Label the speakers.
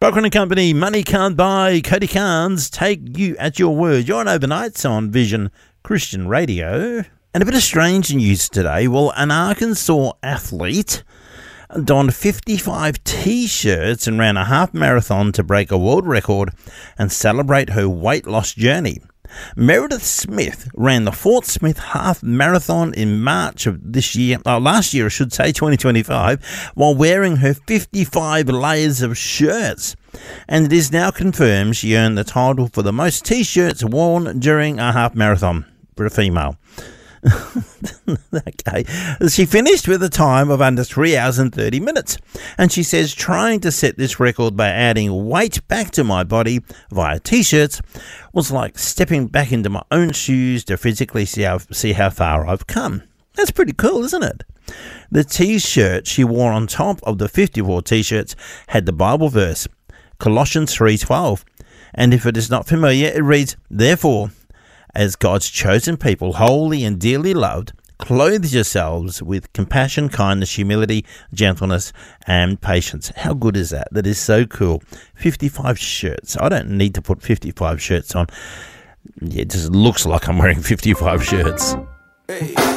Speaker 1: Broken & Company, Money Can't Buy, Cody Carnes, take you at your word. You're on Overnights on Vision Christian Radio. And a bit of strange news today. Well, an Arkansas athlete donned 55 T-shirts and ran a half marathon to break a world record and celebrate her weight loss journey. Meredith Smith ran the Fort Smith Half Marathon in March of last year, 2025, while wearing her 55 layers of shirts. And it is now confirmed she earned the title for the most T-shirts worn during a half marathon for a female. Okay. She finished with a time of under 3 hours and 30 minutes. And she says, trying to set this record by adding weight back to my body via T-shirts was like stepping back into my own shoes to physically see how far I've come. That's pretty cool, isn't it? The T-shirt she wore on top of the 54 T-shirts had the Bible verse, Colossians 3:12. And if it is not familiar, it reads, therefore, as God's chosen people, holy and dearly loved, clothe yourselves with compassion, kindness, humility, gentleness, and patience. How good is that? That is so cool. 55 shirts. I don't need to put 55 shirts on. It just looks like I'm wearing 55 shirts.
Speaker 2: Hey.